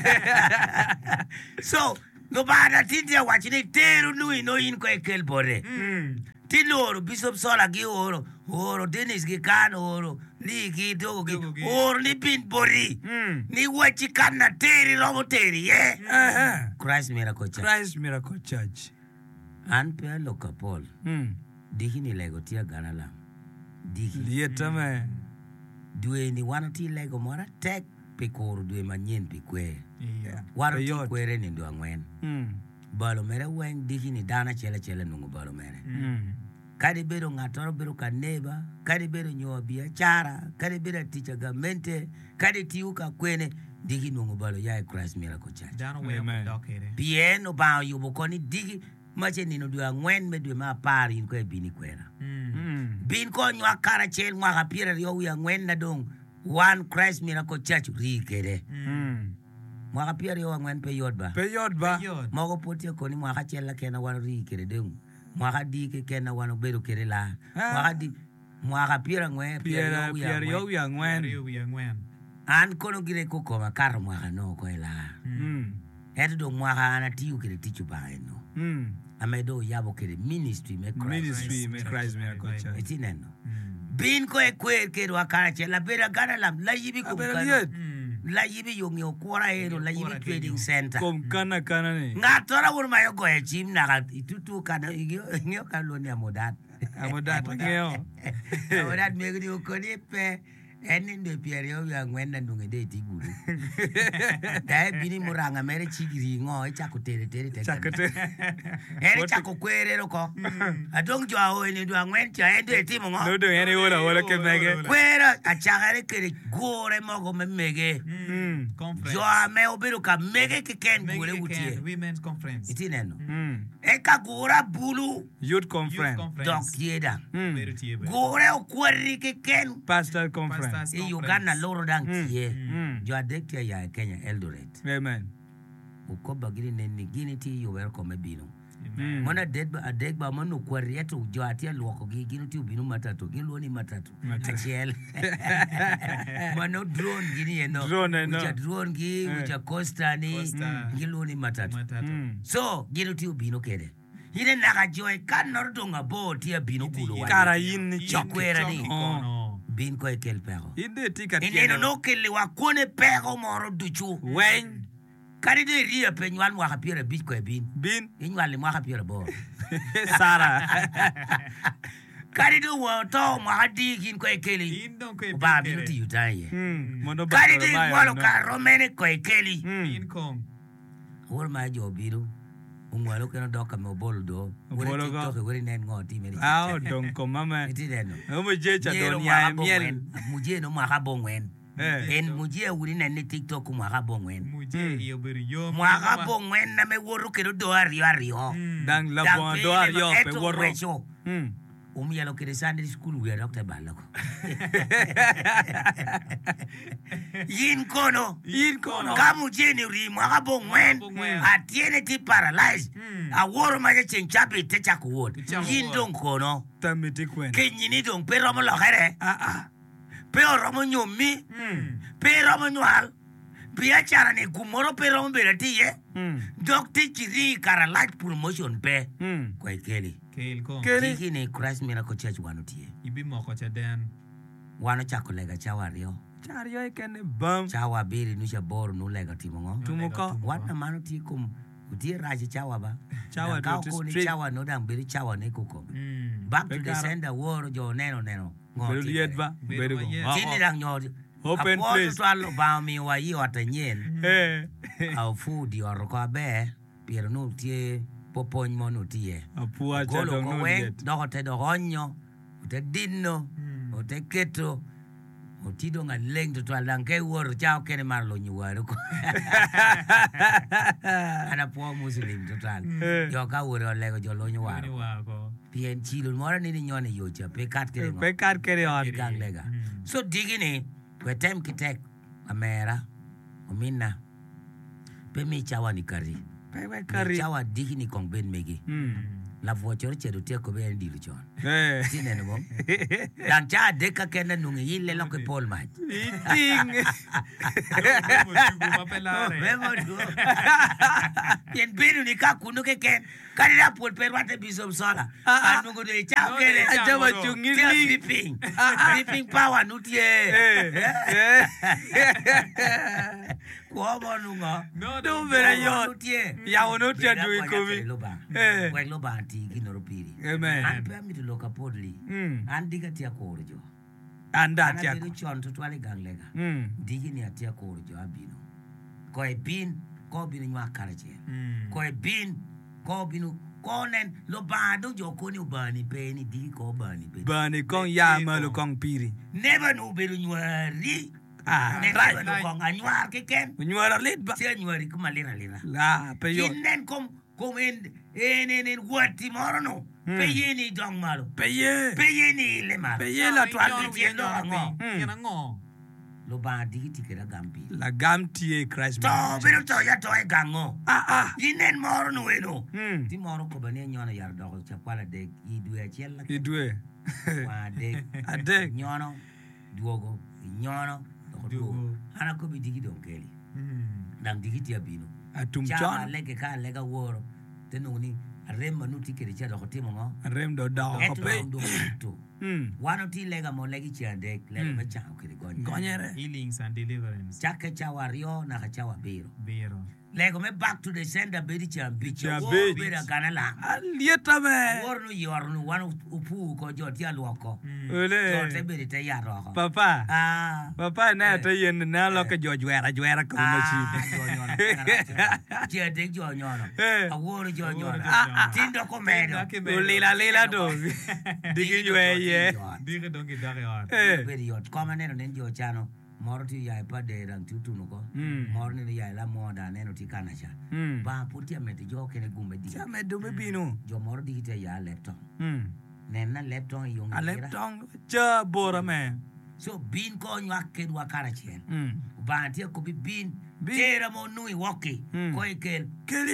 So, no bada tindia wachini teru nui no in ko ekel bore. Tiloro Bishop Sola gi oro, oro Dennis gi kan oro, li gi dogo gi oro ni bin bori. Ni wachi kana teri lomo teri ye. Christ Miracle Church. Christ Miracle Church. An pe loka Paul. Hmm. Diki ni lego tia ganala. Diki. Lieta me. Due ni wana ti lego mora tek pe koro due manyen pe kwe. Yeah. Wara ti kwere ni ndo angwen. Hmm. Balo mere weng diki ni dana chele chele nungu balo mere. Hmm. Kadi bero ngatoro bero kaneba, kadi bero nyoa biashara, kadi bero ticha gamente, kadi tiuka kwene digi nungu balo ya Christ Miracle Church. Dano we mo dokere. Bien o ba yubo koni digi mache nino dua ngwen me dua ma pari in kwe bini kwera. Hmm. Bin ko nywa kara chel mwa kapira riyo ya ngwen na dong One Christ Miracle Church ri kere. Hmm. Mwa kapira riyo ngwen pe yod ba. Pe yod ba. Mwa potia koni mwa kachela kena wana ri kere dong. Mwaka di ke kena wano beru kere la. Mwaka di mwaka pira ngwe Pierre Pierre yo ya ngwen. ya ngwen. An kono gire ko koma kar mwaka no ko la. Mm. Eto do mwaka ana tiu kere tichu ba no. Mm. Amedo yabo kere ministry me Christ. Ministry me Christ Miracle Church. Etineno. Bin ko e kwer kero akara che la bera gana lam la yibi ko Abera kana. liet. La yibi yongi okora ero la yibi trading center. Kom kana kana ni. Ngatora wur mayo ko e chim na ga itutu kana igyo ngyo kaloni amodat. Amodat ngeo. Amodat me gidi ko ni pe eni ndo Pierre yo ya ngwenda ndunge de tiguru. Dai bini muranga mere chigiri ngo e chako tere tere tere. Chakete. Eri chako kwerero ko. Adong jo aho ni ndo ngwen cha endo etimo ngo. No do yani wala wala ke mege. Kwera achagare kere gore mogo me mege. Mm. Conference. Jo ame obiru ka mege ke ken gure Mege utie. Ken, Women's Conference. Itineno. Mm. E ka gura bulu Youth Youth conference. dok Conference. yeda. Mm. Beru tie be. Gore o kweri ke ken. Pastor conference. Pastors E Conference. Uganda loro dang tie. Mm. Jo adektia ya Kenya Eldoret. Amen. Ukoba gini neni gini ti you welcome bino. Mona dead ba adek ba mano kwarieto jo atia luoko gi gino ti ubino matatu gin luoni matatu achiel mano drone gini eno Drone eno. ucha drone gi ucha costa ni gin luoni matatu so gino ti ubino kede ine naga joy kan nor donga bo ti abino kulo wa Kara yin ni chakwera ni No. bin ko ekel pego Inde tika ine tiene. no kele wa kone pego moro duchu Wen. kani de ria pe nywan mwaka piere bich ko e bin Bin. inywan le mwaka piere bo Sara. kari do wo to ma di kin ko ekeli In don ko e ba bin bi kere. ti utaye Hmm. Mondo kari bakro di bayo, walo no. ka romene ko ekeli In kong. wor ma jo biru ungwalo keno doka me bol do wor Obolo ti go. to wor nen ngoti me Ao don ko mama. ti deno Omo jecha Nyero don mwaka ya miel. bongwen, muje no mwaka bongwen Eh. en muje wuri nen ni tiktok mwaka bongwen Muje iyo beri yo. mwaka bongwen na me woro keno do ario ario Dang la Dang bon pele do ar yo no pe eto worro. wecho. Hmm. Umi yalo kede Sunday school we doctor balako. Yin kono. Yin kono. Kamu jeni ri mwaka bongwen. Bongwen. Atiene ti paralyzed. Mm. A woro maje chenchapi te chakuwot. Techa Yin kuwot. don kono. Tamiti kwen. Kenyini don pe romo lokere. Ah ah. Pe romo nyomi. Mm. Pe romo nywal. Pia chara ni kumoro pe romo berati ye. Hmm. Doctor chiri kara light promotion pe. Hmm. Kwa ikeli. Keil kong. Keli. Tiki ni Christ Miracle Church wano tiye. Ibi moko cha den. Wano chako lega chawa rio. Chari yo ikene bam. Chawa biri nusha boru nu lega timo ngo. Tumuko. Wana mano ti kum. Utie raji chawa ba. Chawa Kau do ko ni straight. chawa no dang biri chawa ne kuko. Mm. Back to the Bekara. sender woro jo neno neno. Beru liet ba. Beru go. Yes. Ah, Tini ah. dang nyodi. Open place. Apo to ba mi wa yi wata nyen. Eh. Au fu di oro ko be. Piero nu tie popony mo nu tie. Apua cha Golo dong ko no weng, liet. doko te dogonyo, te dino, o te keto, o ti do nga leng to twal dang ke wor chao kene mar lo nyuwaru ko. Ana po muslim to twal. Yo ka wor o lego jo lo Ni nyuwaru. wako. Pien chilo mora ni ni nyone yocha pe kat kere ngo. Pe kar kere on. Gang lega. So digini, kwe tem kitek, amera, omina, pe mi chawa ni kari. Pe pe Mi kari. chawa digini kong ben megi. Hmm. La vochor chedo te ko ben diru chon. Eh. Tine no bom. Dan cha de ka kena nungi yille lo ke pol mach. Eating. Mo tugo mapelare. Memo do. Yen beru ni ka kunu ke ken. Kali la pol per wate bisom sola. Anu go de cha No, kene. de cha Aja mo do. machungi Tia li. dripping. Dripping power nu tie. Eh. Eh. Ko mo nunga. No, Do no. bere Nu yo. tie. Ya wono tia Beda du kwa ikomi. nyate loba. Eh. Kwa loba anti kinoro piri. Amen. An pe mi to loka podli. Hmm. An diga tia ko jo. Anda Ana tia. beru chon to twale gang lega. Hmm. Digi ni atia ko jo abino. Ko e bin ko bino nywa karache. Mm. Ko e bin ko bino ko nen lo bado jo ko ni ubani pe ni digi ko bani pe. Bani kong ya malu kong piri. Never no beru nyari. Ah. Never Right. no ko nganywa ke ken. Nyuara lit ba. Tia nyari ko malira lira. La pe yo. Kinnen kom kom en en en en wati morono. Pe yeni dong malo. Pe ye. Pe yeni le malo. Pe ye la twal. Twal ti ndo ngo. Kena ngo. Lo ba digi tikera gampi. La gam tie Christ. To man. beru to ya to e gango. Ah ah. Yinen morono weno. Hmm. Ti moro ko bane nyono yar do cha kwala de i due chiel la Idwe. wa de Adek. nyono duogo nyono do do Duogo. ana ko bi digi do keli Mm. dang digi ti abino Atum cha chon. lege ka lega woro teno ni remma nu ti keri cha do timo ngo Rem do da ko eto pe. do to Hmm. wano ti lega mo legi cha de lega ma cha keri gonyo Gonyere. Healings and deliverance. cha ke cha wario na ka cha wa biro Biro. lego me back to the sender bedi cha bicho Cha wo beach. bera ganala Alieta me. woro nu yor nu wano upu ko jo ti alwoko Mm. jo te Ole. bedi te ya roko Papa. ah Papa na ta yen na lo ka jo jwera jwera ko Ah, machine. jo nyono. Chia dek jo nyono. Eh. Aworo jo nyono. Ah, ah. Tindo ko medo. Ulila lila do. Digi jwe ye. Biro dongi dare on. Eh. Bedi yot. Koma neno nen jo chano. Moro ti yai pa de rang tutu no ko. Mm. Moro ni yai la moda neno ti kana cha. Hmm. Ba puti amete jo kene gumbe di. Ya me do me binu. Jo moro di te ya laptop. Hmm. Nen na laptop yung Ale ngira. tong cha bora me. So bin ko nywa kedwa kara chen. Hmm. Ba ti ko bi bin. Bin. Tera mo nui woki. Mm. Ko ikel. Keli.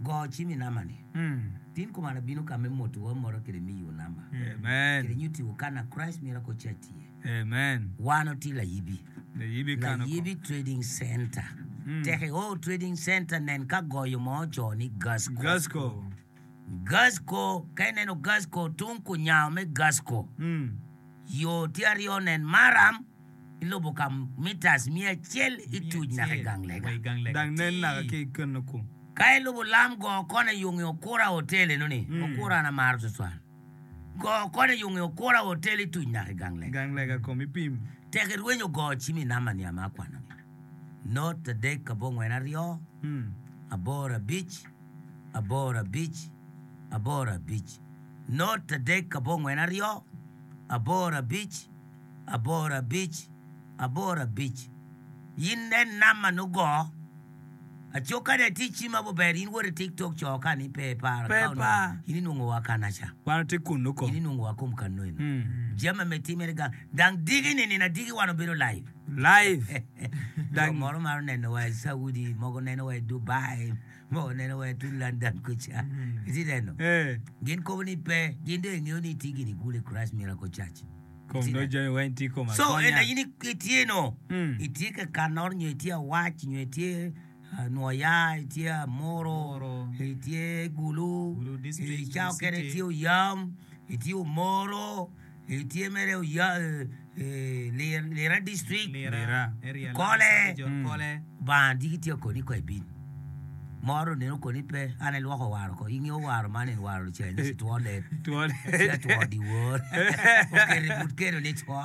go chimi nama ni Mm. tin ko mana bino kame moto wa moro kire mi yo namba kire Amen. nyuti ukana Christ Miracle Church Amen. wano ti la yibi The yibi la kana. yibi trading center teke o trading center nen ka goyo mo joni Gasco Gasco. Gasco kene no Gasco tunku nyame Gasco Mm. yo tiario nen maram ilobo kam mitas mia chel itu na gang lega Dang nen na ke kana ko. kai lobo lam go kone yungi okura hotel no ni okura na mar swan go kone yungi okura hotel itu na gang lega Gang lega ko mi pim. teke ruenyo go chimi nama ni amakwana not the day kabongo enario Mm. Abora Beach, Abora Beach, Abora Beach. Not the day kabongo enario, Abora Beach, Abora Beach, Abora Beach. Yinden nama no go. A choka de teach him about berin where TikTok choka ni pepa. Pepa. Yini nungo wakanacha. Wana te kuno ko. Yini nungo wakum kanoin. Mm. Jama metimeriga. Dang digging in a digi wano biro live. Live. Dang moro maro neno wa Saudi, mogo neno wa Dubai, mogo neno wa tu London kucha. Isi neno. Eh. Gin ko ni pe, gin de nyo ni tigi ni kule Christ Miracle Church. Ko no join wenti ko ma. So ena yini itie no. Mm. Itie ka kanor nyo itie watch nyo itie noya itie moro, itie gulu, Gulu district, itie Gulu kere city. itie yam, itie moro, itie mere ya lera district. Lera. Area. Kole. John Kole. Ba digi tio ko ni ko bin moro ne ko ni pe ane lo ko waro ko ingi o waro mane waro che ni to le To. se to di wor o ke ni put ke ni to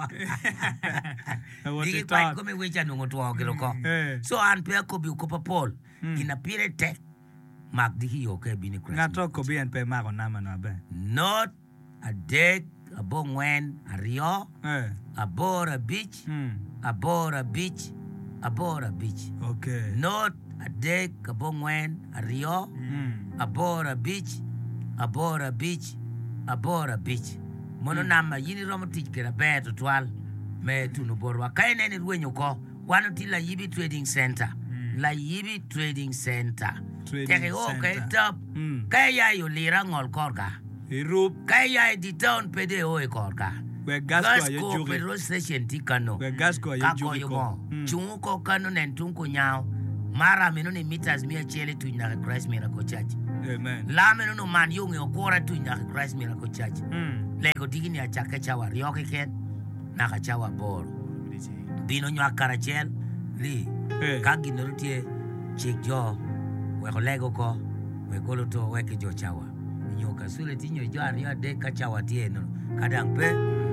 digi kwa ko me wecha no to ke lo ko so an pe ko bi ko pa pol ina pire tek mag digi yo ke bin ko Ngato ko bi en pe ma ko nama no be. not a deck a bongwen a rio Eh. a bora beach Mm. a bora beach a bora beach Okay. not a deck a bongwen a rio Mm. Abora Beach, Abora Beach, Abora Beach. Mono nama yini romo tich kera beto twal me tunu borwa. Kaya nene ruenyo ko wano ti la yibi trading center. La yibi trading center. Trading Teke o center. kaya top. Mm. Kaya ya yo lira ngol korka. Irup Kaya ya di town pede o e korka. we Gasco ya Gasco juri. pedro station ti kano. We Gasco ya Kako juri yo ko. mo. Mm. Chungu ko kano nen tunku nyao. Mara minu ni meters mia chele tu na Christ Miracle Church. Amen. Lame no man yung okora tu na Christ Miracle Church. Mm. Lego digi ni achaka chawa rioke ken na kachawa bor. Bino nyo karachel li Eh. kagi no tie chik jo we ko lego ko we ko to we ke jo chawa. Nyo kasule tinyo jo aria de kachawa tie no kadang pe.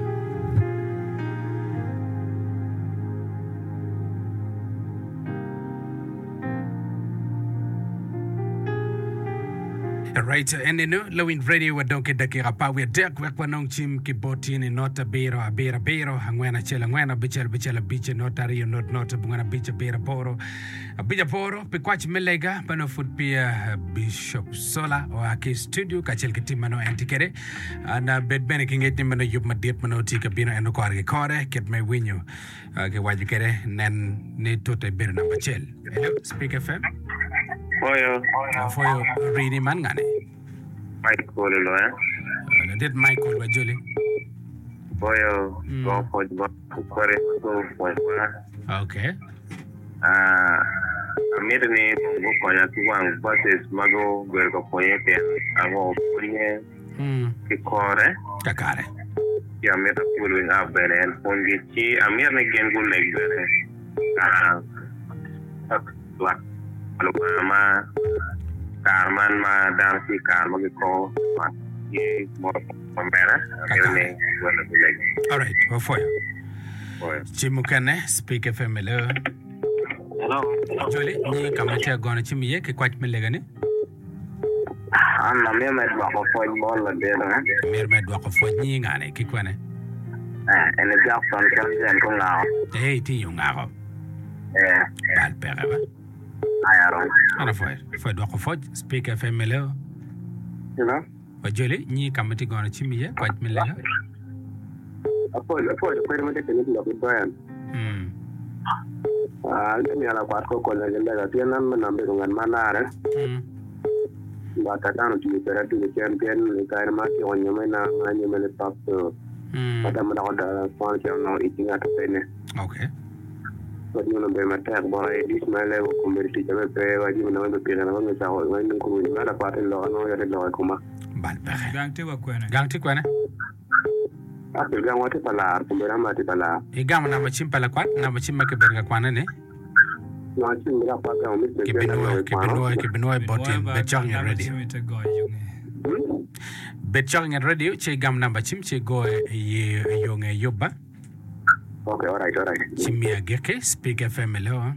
Right, and you know, Lowin Radio wa donke dakika pa we dek we kwa nong chim ki boti ni nota bero a bera bero hangwena chela ngwena bichela bichela biche nota rio not nota bungana biche bera poro a bija poro pe kwach melega pano foot pia Bishop Sola o ake studio kachel kiti mano antikere ana bed bene kinget ni mano yup madiet mano tika bino eno kwa arge kore ket me winyo ke waju kere nen ni tote bero na bachel. Hello, Speak F M. Foyo, For your reading man ngane. Michael lo eh. Uh, did Michael Wajuli? Foyo, Mm. go for the kore so for Okay. ah amir ni go konya tuwang buses mago gwer ko poye ke ango punya Hmm. ki kore Kakare. ya meta pulwing up benen pongi chi amir ni gen go leg benen ah tak Kalau ma karman ma dan si karma ko ma ye mo pambera akhirnya gua lebih lagi. All right. Well, for you. Boy. Chimukane, Speak F M. Hello. Hello. Joli, ni kamete gona chimiye ke kwach melegane. An na me met ba ko foj bol la de na. Mer med wa ko fo ni ngane ki kwane. Eh, en el Jackson kan den ko ngao. Hey, ti yo ngaro. Eh, Bal pere ba. ayaro. Ana fo. Fo do ko fo Speak F M. Hello. You know? Wa joli ni kamete gona chimiye kwach melega. Apo apo ko mo de ni la ko bayan. Hmm. Ah, ni ala kwat ko ko la le la tian nan man nambe ngan manare. Hmm. bata tano tu pera tu champion le kair ma ki onyo me na anyo me le top Mm. pada mana ada fon che no eating at pene Okay. but you know be matter boy this my level community jabe pe wa ji na be pera na me sa ho wa ndu ko ni ala pata lo no ya lo kuma Bal pare. gang te wa kwene Gang ti kwene. apil gang wate pala ko be ramati pala E gam na machim pala kwat na machim make berga kwana ne. no chi mira pa ga mi Ke binoy ke binoy ke binoy botin betchang en radio. Betchang en radio che gam na machim che go ye yonge yoba. okay all right all right Chimia geke speak F M lo.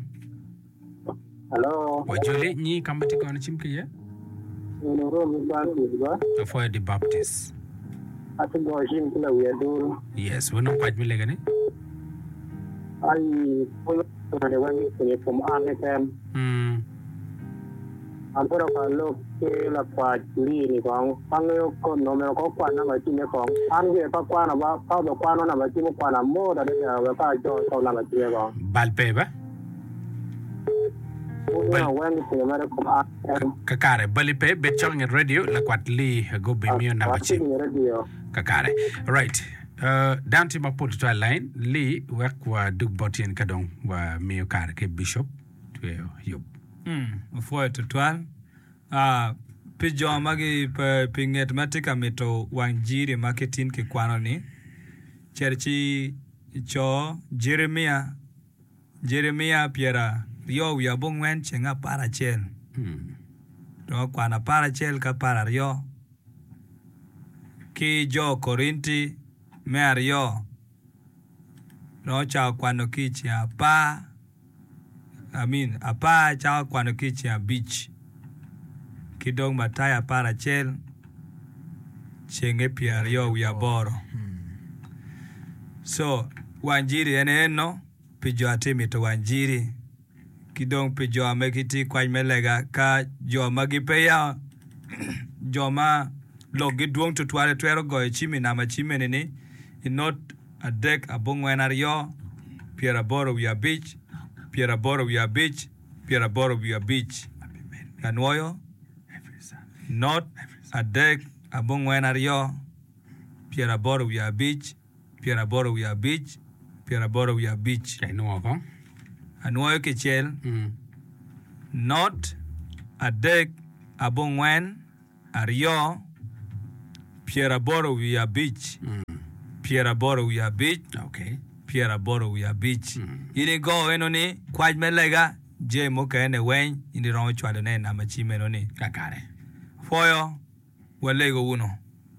hello Wajole ni kamati ko na chimke ye. no ro mi ba ku ba For the Baptist. ati go shin kila we do Yes, we no quite me legane. ai ko na de wa ni ko from R F M Mm. Ampero ka lo ke la kwa li ni kong pangyo ko no me ko kwa na ma chi ne kong an ge pa kwa na ba pa do kwa no na ma chi mo kwa na mo da de ya we ka jo so na ma chi ne kong Bal peba. no when ni ko me ko a Kakare bali pe betchang en radio la kwat li go be mi na machim. ni radio Kakare. Right. Uh, down to my put to a line, Lee, work wa duk botin kadong wa mio kar ke bishop to yup. mm fo to twal ah pijo magi pe pinget matika mito wanjiri marketing ke kwano ni cherchi cho Jeremia Jeremia piera yo ya bongwen chenga para chel Hmm. do kwana para chel ka para yo ki jo Korinti mer yo no cha kwano kichi apa I mean apa cha kwano kichi ya beach kidong mataya para chel chenge pier yo ya boro so wanjiri ene eno pijo atimi to wanjiri kidong pijo amekiti kwa melega ka jo magipe ya jo ma logi duong to twale twero go chimi na machime nene in not a deck a bongwenar yo piera boro we beach piera boro we beach piera boro we beach kanwoyo not a deck a bongwenar yo piera boro we beach piera boro we beach piera boro we beach Kay no ko. anwoyo ke chel Hmm. not a deck a bongwen aryo piera boro we beach Hmm. piera boro we beach Okay. piera boro we beach Mm. ini go eno ni kwaj melega je mo ka ene wen ini ron chwalo ne na machime no ni Kakare. foyo walego uno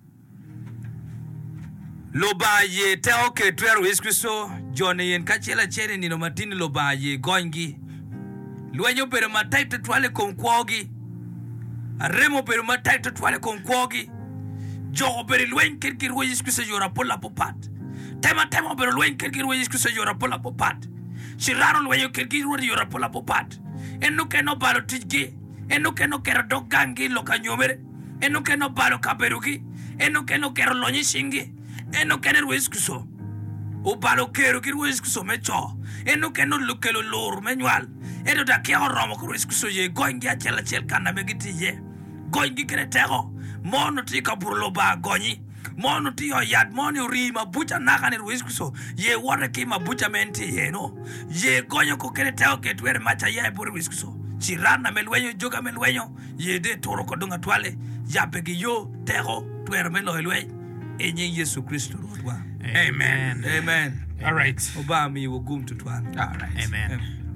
loba ye te oke twero iskristo jone yen kachela chere ni no matini loba ye gongi luenyo pero mataito twale konkwogi aremo pero mataito twale konkwogi jo pero luen kirkir wo iskristo yora pola popat tema tema pero luen kirkir wo iskristo yora pola popat shiraro luenyo kirkir wo yora pola popat enu ke no balo tijgi enu ke no kero dogangi lo kanyomere enu ke no balo kaberugi enu ke no kero lonyi shingi enu ke no iskristo o balo kero kir wo iskristo mecho enu ke no lukelo lor menyal enu da ke oromo ko iskristo ye gongi achela chel kana megiti ye gongi kere tego mono tika burlo ba gonyi mono ti yad mono rima bucha naka ne iskristo ye wona ki mabucha menti ye no ye gonyo ko kere tego ke twer macha ye bur iskristo chirana melwenyo joga melwenyo ye de toro ko dunga twale ya pegi yo tego twer melo elwe enye Yesu Kristo rodwa Amen. amen All right. obami wo gum to twale All right. Amen. Amen.